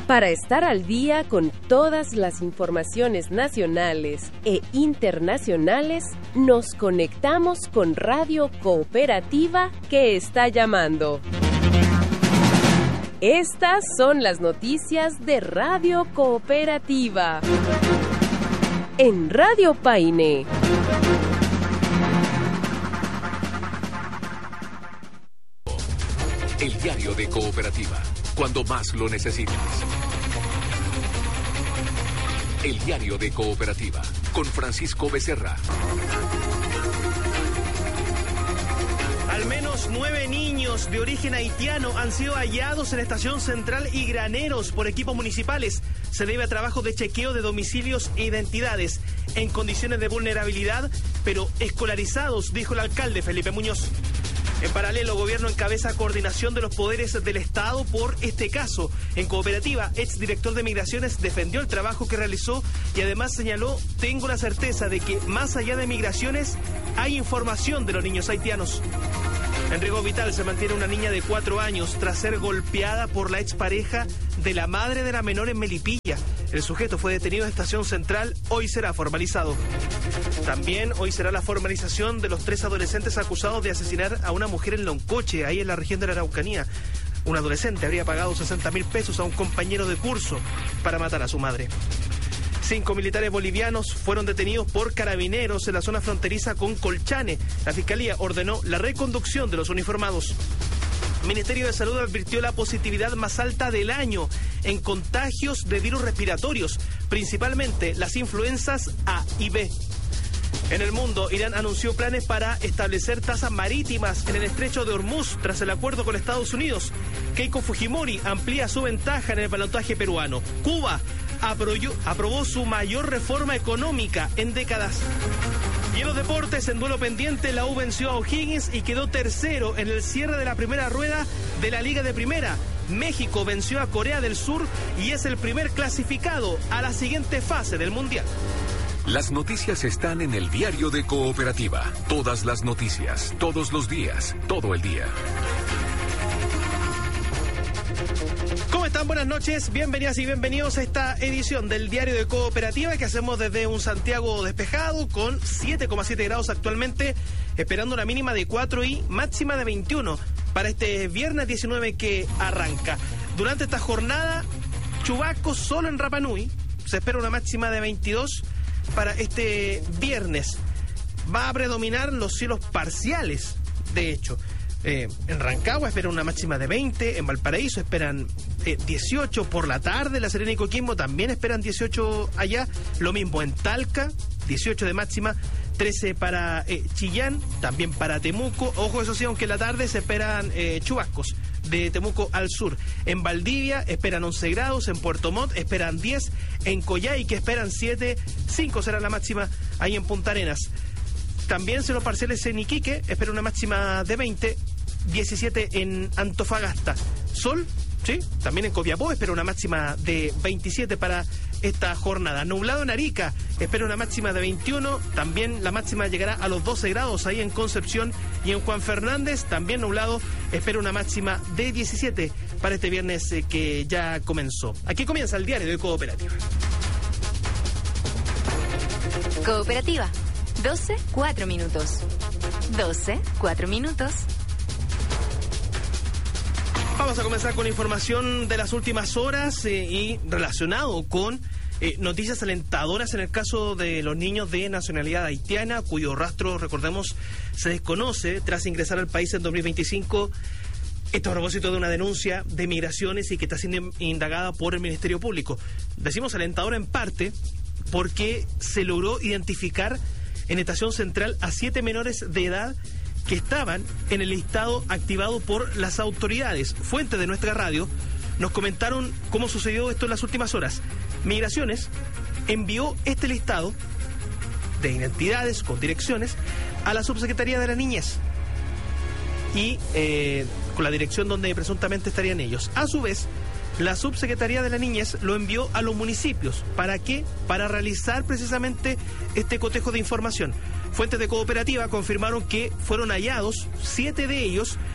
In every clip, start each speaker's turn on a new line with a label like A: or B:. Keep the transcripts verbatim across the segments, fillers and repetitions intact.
A: Para estar al día con todas las informaciones nacionales e internacionales, nos conectamos con Radio Cooperativa que está llamando. Estas son las noticias de Radio Cooperativa. En Radio Paine.
B: El diario de Cooperativa, cuando más lo necesites. El diario de Cooperativa, con Francisco Becerra.
C: Al menos nueve niños de origen haitiano han sido hallados en Estación Central y Graneros por equipos municipales. Se debe a trabajo de chequeo de domicilios e identidades en condiciones de vulnerabilidad, pero escolarizados, dijo el alcalde Felipe Muñoz. En paralelo, gobierno encabeza coordinación de los poderes del Estado por este caso. En Cooperativa, exdirector de Migraciones defendió el trabajo que realizó y además señaló: tengo la certeza de que más allá de migraciones hay información de los niños haitianos. En riesgo vital se mantiene una niña de cuatro años tras ser golpeada por la expareja de la madre de la menor en Melipilla. El sujeto fue detenido en Estación Central, hoy será formalizado. También hoy será la formalización de los tres adolescentes acusados de asesinar a una mujer en Loncoche, ahí en la región de la Araucanía. Un adolescente habría pagado sesenta mil pesos a un compañero de curso para matar a su madre. Cinco militares bolivianos fueron detenidos por carabineros en la zona fronteriza con Colchane. La Fiscalía ordenó la reconducción de los uniformados. El Ministerio de Salud advirtió la positividad más alta del año en contagios de virus respiratorios, principalmente las influencias A y B. En el mundo, Irán anunció planes para establecer tasas marítimas en el estrecho de Hormuz tras el acuerdo con Estados Unidos. Keiko Fujimori amplía su ventaja en el balotaje peruano. Cuba aprobó, aprobó su mayor reforma económica en décadas. Y en los deportes, en duelo pendiente, la U venció a O'Higgins y quedó tercero en el cierre de la primera rueda de la Liga de Primera. México venció a Corea del Sur y es el primer clasificado a la siguiente fase del Mundial.
B: Las noticias están en el diario de Cooperativa. Todas las noticias, todos los días, todo el día.
C: ¿Cómo están? Buenas noches, bienvenidas y bienvenidos a esta edición del Diario de Cooperativa que hacemos desde un Santiago despejado con siete coma siete grados actualmente, esperando una mínima de cuatro y máxima de veintiuno para este viernes diecinueve que arranca. Durante esta jornada, chubascos solo en Rapa Nui, se espera una máxima de veintidós para este viernes. Va a predominar los cielos parciales, de hecho. Eh, en Rancagua esperan una máxima de veinte, en Valparaíso esperan eh, dieciocho por la tarde, La Serena y Coquimbo también esperan dieciocho allá, lo mismo en Talca, dieciocho de máxima, trece para eh, Chillán, también para Temuco. Ojo, eso sí, aunque en la tarde se esperan eh, chubascos de Temuco al sur. En Valdivia esperan once grados, en Puerto Montt esperan diez, en Coyhaique esperan siete, cinco será la máxima ahí en Punta Arenas. También cielos parciales en Iquique, espera una máxima de veinte, diecisiete en Antofagasta. Sol, sí, también en Copiapó espera una máxima de veintisiete para esta jornada. Nublado en Arica, espera una máxima de veintiuno, también la máxima llegará a los doce grados ahí en Concepción. Y en Juan Fernández, también nublado, espera una máxima de diecisiete para este viernes eh, que ya comenzó. Aquí comienza el diario de Cooperativa.
D: Cooperativa, doce, cuatro minutos. doce, cuatro minutos.
C: Vamos a comenzar con información de las últimas horas eh, y relacionado con eh, noticias alentadoras en el caso de los niños de nacionalidad haitiana, cuyo rastro, recordemos, se desconoce tras ingresar al país en dos mil veinticinco. Esto a propósito de una denuncia de migraciones y que está siendo indagada por el Ministerio Público. Decimos alentadora en parte porque se logró identificar en Estación Central a siete menores de edad que estaban en el listado activado por las autoridades. Fuentes de nuestra radio nos comentaron cómo sucedió esto en las últimas horas. Migraciones envió este listado de identidades con direcciones a la Subsecretaría de la Niñez y eh, con la dirección donde presuntamente estarían ellos. A su vez, la Subsecretaría de la Niñez lo envió a los municipios. ¿Para qué? Para realizar precisamente este cotejo de información. Fuentes de Cooperativa confirmaron que fueron hallados siete de ellos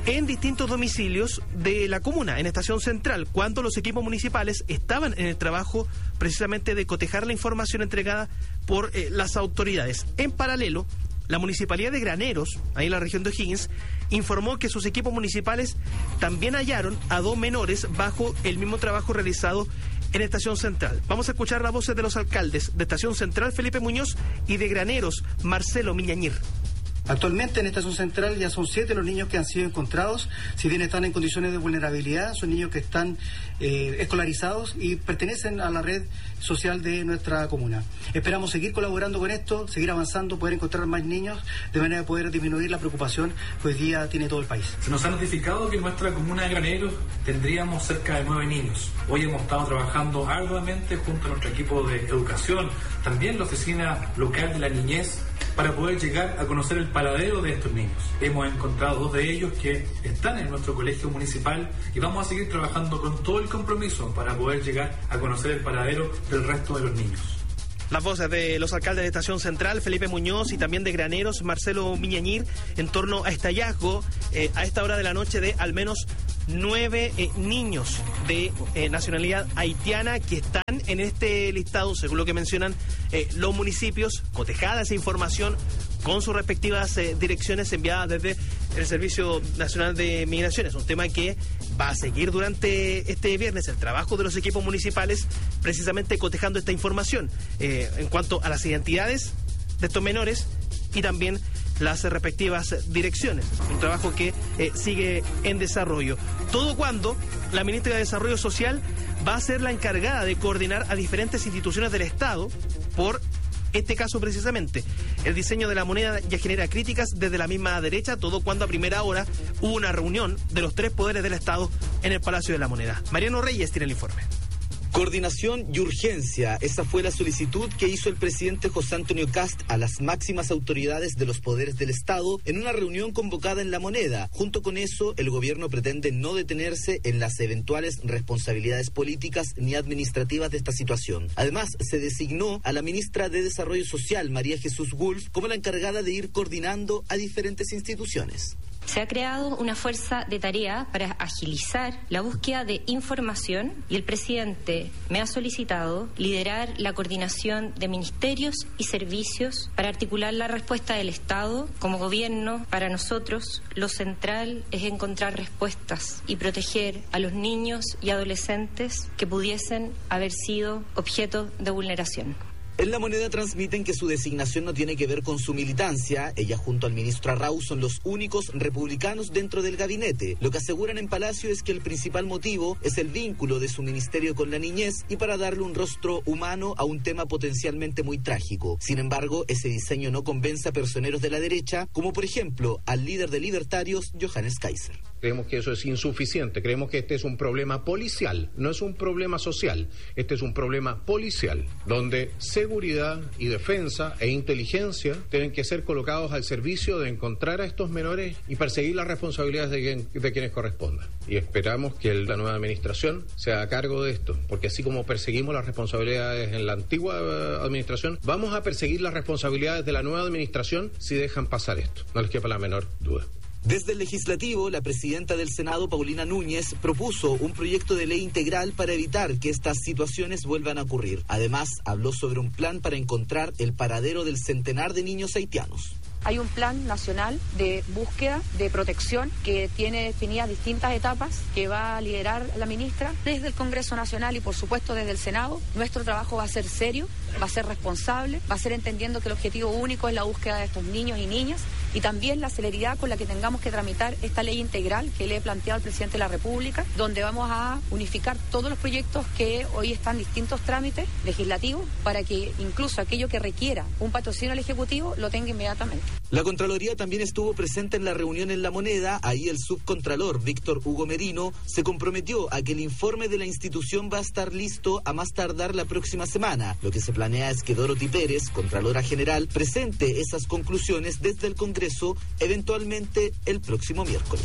C: en distintos domicilios de la comuna, en Estación Central, cuando los equipos municipales estaban en el trabajo precisamente de cotejar la información entregada por eh, las autoridades. En paralelo, la Municipalidad de Graneros, ahí en la región de O'Higgins, informó que sus equipos municipales también hallaron a dos menores bajo el mismo trabajo realizado en Estación Central. Vamos a escuchar las voces de los alcaldes de Estación Central, Felipe Muñoz, y de Graneros, Marcelo Miñañir.
E: Actualmente en Estación Central ya son siete los niños que han sido encontrados, si bien están en condiciones de vulnerabilidad, son niños que están eh, escolarizados y pertenecen a la red social de nuestra comuna. Esperamos seguir colaborando con esto, seguir avanzando, poder encontrar más niños, de manera de poder disminuir la preocupación que hoy día tiene todo el país.
F: Se nos ha notificado que en nuestra comuna de Graneros tendríamos cerca de nueve niños. Hoy hemos estado trabajando arduamente junto a nuestro equipo de educación, también la oficina local de la niñez, para poder llegar a conocer el paradero de estos niños. Hemos encontrado dos de ellos que están en nuestro colegio municipal y vamos a seguir trabajando con todo el compromiso para poder llegar a conocer el paradero del resto de los niños.
C: Las voces de los alcaldes de Estación Central, Felipe Muñoz, y también de Graneros, Marcelo Miñañir, en torno a este hallazgo eh, a esta hora de la noche de al menos nueve eh, niños de eh, nacionalidad haitiana que están en este listado, según lo que mencionan eh, los municipios, cotejada esa información con sus respectivas eh, direcciones enviadas desde el Servicio Nacional de Migraciones. Un tema que va a seguir durante este viernes, el trabajo de los equipos municipales, precisamente cotejando esta información eh, en cuanto a las identidades de estos menores y también las respectivas direcciones. Un trabajo que eh, sigue en desarrollo. Todo cuando la ministra de Desarrollo Social va a ser la encargada de coordinar a diferentes instituciones del Estado por este caso precisamente. El diseño de la moneda ya genera críticas desde la misma derecha, todo cuando a primera hora hubo una reunión de los tres poderes del Estado en el Palacio de la Moneda. Mariano Reyes tiene el informe.
G: Coordinación y urgencia, esa fue la solicitud que hizo el presidente José Antonio Kast a las máximas autoridades de los poderes del Estado en una reunión convocada en La Moneda. Junto con eso, el gobierno pretende no detenerse en las eventuales responsabilidades políticas ni administrativas de esta situación. Además, se designó a la ministra de Desarrollo Social, María Jesús Gulf, como la encargada de ir coordinando a diferentes instituciones.
H: Se ha creado una fuerza de tarea para agilizar la búsqueda de información y el presidente me ha solicitado liderar la coordinación de ministerios y servicios para articular la respuesta del Estado. Como gobierno, para nosotros, lo central es encontrar respuestas y proteger a los niños y adolescentes que pudiesen haber sido objeto de vulneración.
G: En La Moneda transmiten que su designación no tiene que ver con su militancia. Ella junto al ministro Arrau son los únicos republicanos dentro del gabinete. Lo que aseguran en Palacio es que el principal motivo es el vínculo de su ministerio con la niñez y para darle un rostro humano a un tema potencialmente muy trágico. Sin embargo, ese diseño no convence a personeros de la derecha, como por ejemplo al líder de Libertarios, Johannes Kaiser.
I: Creemos que eso es insuficiente, creemos que este es un problema policial, no es un problema social, este es un problema policial, donde seguridad y defensa e inteligencia tienen que ser colocados al servicio de encontrar a estos menores y perseguir las responsabilidades de, quien, de quienes correspondan. Y esperamos que la nueva administración se haga cargo de esto, porque así como perseguimos las responsabilidades en la antigua administración, vamos a perseguir las responsabilidades de la nueva administración si dejan pasar esto, no les quepa la menor duda.
G: Desde el Legislativo, la presidenta del Senado, Paulina Núñez, propuso un proyecto de ley integral para evitar que estas situaciones vuelvan a ocurrir. Además, habló sobre un plan para encontrar el paradero del centenar de niños haitianos.
J: Hay un plan nacional de búsqueda, de protección, que tiene definidas distintas etapas que va a liderar la ministra desde el Congreso Nacional y, por supuesto, desde el Senado. Nuestro trabajo va a ser serio, va a ser responsable, va a ser entendiendo que el objetivo único es la búsqueda de estos niños y niñas y también la celeridad con la que tengamos que tramitar esta ley integral que le he planteado al presidente de la República, donde vamos a unificar todos los proyectos que hoy están en distintos trámites legislativos para que incluso aquello que requiera un patrocinio al Ejecutivo lo tenga inmediatamente.
G: La Contraloría también estuvo presente en la reunión en La Moneda. Ahí el subcontralor Víctor Hugo Merino se comprometió a que el informe de la institución va a estar listo a más tardar la próxima semana. Lo que se planea es que Dorothy Pérez, Contralora General, presente esas conclusiones desde el Congreso eventualmente el próximo miércoles.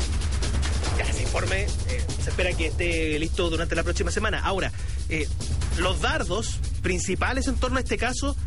C: Ya, ese informe eh, se espera que esté listo durante la próxima semana. Ahora, eh, los dardos principales en torno a este caso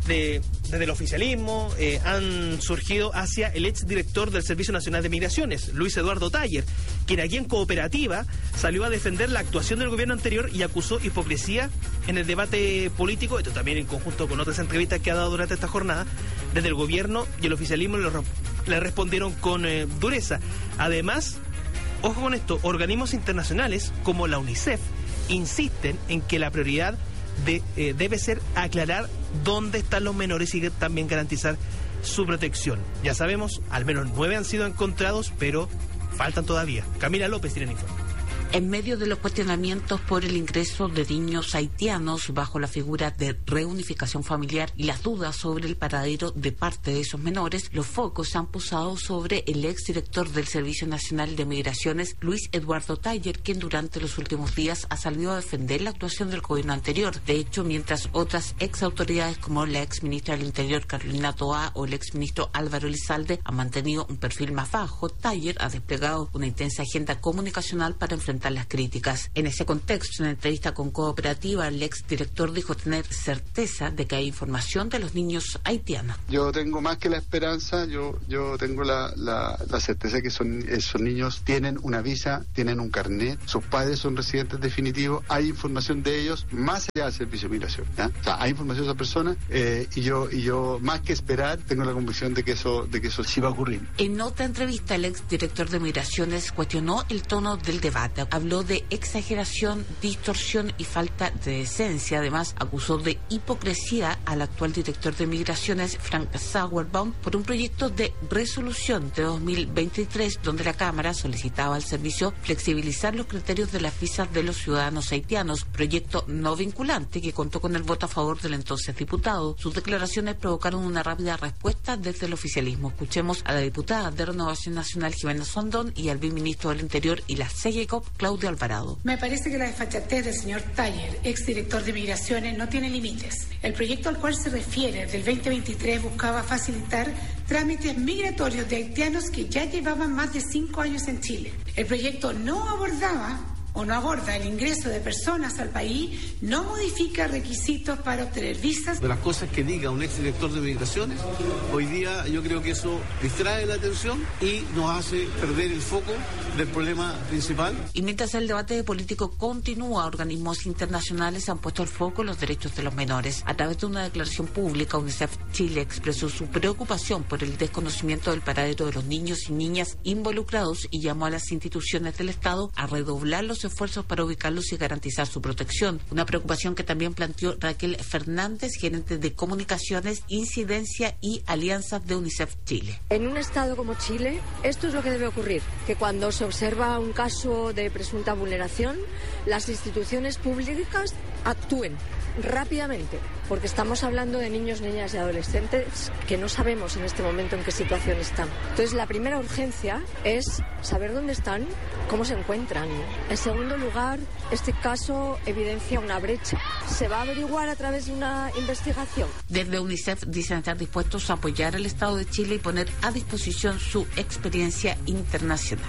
C: de, desde el oficialismo eh, han surgido hacia el exdirector del Servicio Nacional de Migraciones, Luis Eduardo Taller, quien aquí en Cooperativa salió a defender la actuación del gobierno anterior y acusó hipocresía en el debate político, esto también en conjunto con otras entrevistas que ha dado durante esta jornada. Desde el gobierno y el oficialismo le, le respondieron con eh, dureza. Además, ojo con esto, organismos internacionales como la UNICEF insisten en que la prioridad de, eh, debe ser aclarar dónde están los menores y también garantizar su protección. Ya sabemos, al menos nueve han sido encontrados, pero faltan todavía. Camila López tiene el informe.
K: En medio de los cuestionamientos por el ingreso de niños haitianos bajo la figura de reunificación familiar y las dudas sobre el paradero de parte de esos menores, los focos se han posado sobre el exdirector del Servicio Nacional de Migraciones, Luis Eduardo Taller, quien durante los últimos días ha salido a defender la actuación del gobierno anterior. De hecho, mientras otras ex autoridades como la ex ministra del Interior, Carolina Toá, o el ex ministro Álvaro Elizalde han mantenido un perfil más bajo, Taller ha desplegado una intensa agenda comunicacional para enfrentar las críticas. En ese contexto, en entrevista con Cooperativa, el exdirector dijo tener certeza de que hay información de los niños haitianos.
L: Yo tengo más que la esperanza, yo yo tengo la, la, la certeza que son esos niños tienen una visa, tienen un carnet, sus padres son residentes definitivos, hay información de ellos más allá del servicio de migración, ¿ya? O sea, hay información de esa persona eh, y yo y yo más que esperar tengo la convicción de que eso de que eso sí va a ocurrir.
K: En otra entrevista, el exdirector de Migraciones cuestionó el tono del debate. Habló de exageración, distorsión y falta de decencia. Además, acusó de hipocresía al actual director de Migraciones, Frank Sauerbaum, por un proyecto de resolución de dos mil veintitrés donde la Cámara solicitaba al servicio flexibilizar los criterios de las visas de los ciudadanos haitianos, proyecto no vinculante que contó con el voto a favor del entonces diputado. Sus declaraciones provocaron una rápida respuesta desde el oficialismo. Escuchemos a la diputada de Renovación Nacional, Jimena Sondón, y al viceministro del Interior y la C G C O P, Claudio Alvarado.
M: Me parece que la desfachatez del señor Taller, exdirector de Migraciones, no tiene límites. El proyecto al cual se refiere del veinte veintitrés buscaba facilitar trámites migratorios de haitianos que ya llevaban más de cinco años en Chile. El proyecto no abordaba o no aborda el ingreso de personas al país, no modifica requisitos para obtener visas.
N: De las cosas que diga un exdirector de Migraciones, hoy día yo creo que eso distrae la atención y nos hace perder el foco del problema principal.
K: Y mientras el debate político continúa, organismos internacionales han puesto el foco en los derechos de los menores. A través de una declaración pública, UNICEF Chile expresó su preocupación por el desconocimiento del paradero de los niños y niñas involucrados y llamó a las instituciones del Estado a redoblar los esfuerzos para ubicarlos y garantizar su protección. Una preocupación que también planteó Raquel Fernández, gerente de comunicaciones, incidencia y alianzas de UNICEF Chile.
O: En un estado como Chile, esto es lo que debe ocurrir, que cuando se observa un caso de presunta vulneración, las instituciones públicas actúen rápidamente, porque estamos hablando de niños, niñas y adolescentes que no sabemos en este momento en qué situación están. Entonces, la primera urgencia es saber dónde están, cómo se encuentran. En segundo lugar, este caso evidencia una brecha. ¿Se va a averiguar a través de una investigación?
K: Desde UNICEF dicen estar dispuestos a apoyar al Estado de Chile y poner a disposición su experiencia internacional.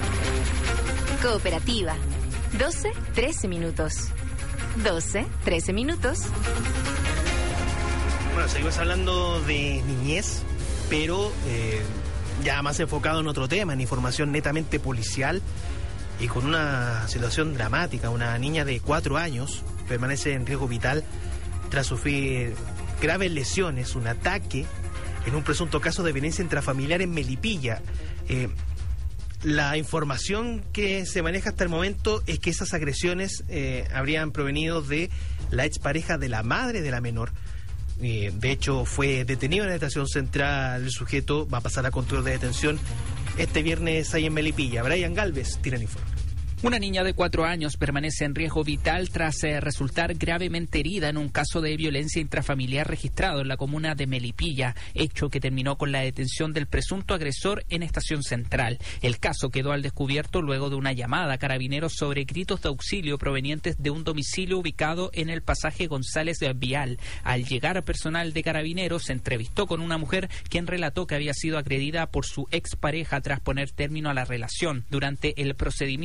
D: Cooperativa. doce, trece minutos. doce, trece minutos.
C: Bueno, seguimos hablando de niñez, pero eh, ya más enfocado en otro tema, en información netamente policial y con una situación dramática. Una niña de cuatro años permanece en riesgo vital tras sufrir graves lesiones, un ataque en un presunto caso de violencia intrafamiliar en Melipilla. Eh, La información que se maneja hasta el momento es que esas agresiones eh, habrían provenido de la expareja de la madre de la menor. Eh, de hecho, fue detenido en la estación central. El sujeto va a pasar a control de detención este viernes ahí en Melipilla. Brian Galvez tiene el informe.
P: Una niña de cuatro años permanece en riesgo vital tras eh, resultar gravemente herida en un caso de violencia intrafamiliar registrado en la comuna de Melipilla, hecho que terminó con la detención del presunto agresor en Estación Central. El caso quedó al descubierto luego de una llamada a carabineros sobre gritos de auxilio provenientes de un domicilio ubicado en el pasaje González de Vial. Al llegar personal de carabineros, se entrevistó con una mujer quien relató que había sido agredida por su expareja tras poner término a la relación. Durante el procedimiento, la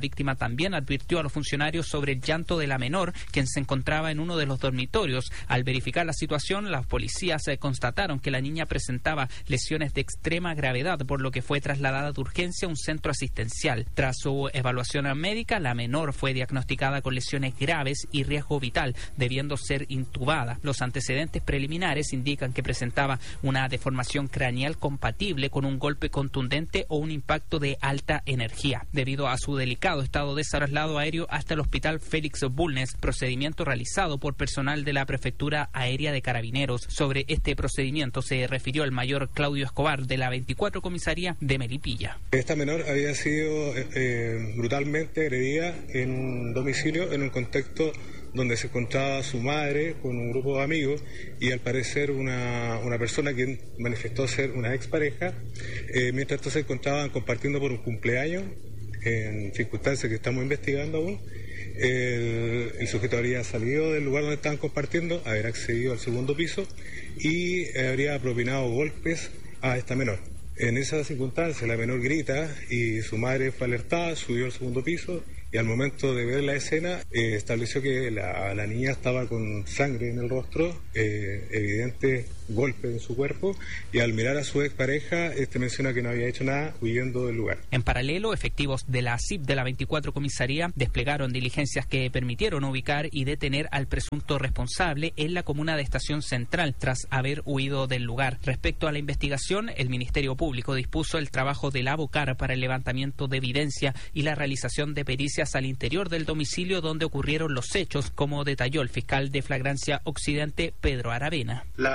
P: víctima también advirtió a los funcionarios sobre el llanto de la menor, quien se encontraba en uno de los dormitorios. Al verificar la situación, las policías eh, constataron que la niña presentaba lesiones de extrema gravedad, por lo que fue trasladada de urgencia a un centro asistencial. Tras su evaluación médica, la menor fue diagnosticada con lesiones graves y riesgo vital, debiendo ser intubada. Los antecedentes preliminares indican que presentaba una deformación craneal compatible con un golpe contundente o un impacto de alta energía. Debido a su delicado estado de traslado aéreo hasta el hospital Félix Bulnes, procedimiento realizado por personal de la Prefectura Aérea de Carabineros. Sobre este procedimiento se refirió el mayor Claudio Escobar de la veinticuatro Comisaría de Melipilla.
Q: Esta menor había sido eh, brutalmente agredida en un domicilio, en un contexto donde se encontraba su madre con un grupo de amigos y al parecer una, una persona quien manifestó ser una expareja, eh, mientras estos se encontraban compartiendo por un cumpleaños en circunstancias que estamos investigando aún. El, el sujeto habría salido del lugar donde estaban compartiendo, haber accedido al segundo piso y habría propinado golpes a esta menor. En esa circunstancia la menor grita y su madre fue alertada, subió al segundo piso y al momento de ver la escena eh, estableció que la, la niña estaba con sangre en el rostro, eh, evidente golpe en su cuerpo, y al mirar a su expareja, este menciona que no había hecho nada, huyendo del lugar.
P: En paralelo, efectivos de la C I P de la veinticuatro Comisaría desplegaron diligencias que permitieron ubicar y detener al presunto responsable en la comuna de Estación Central, tras haber huido del lugar. Respecto a la investigación, el Ministerio Público dispuso el trabajo del ABOCAR para el levantamiento de evidencia y la realización de pericias al interior del domicilio donde ocurrieron los hechos, como detalló el fiscal de Flagrancia Occidente, Pedro Aravena.
L: La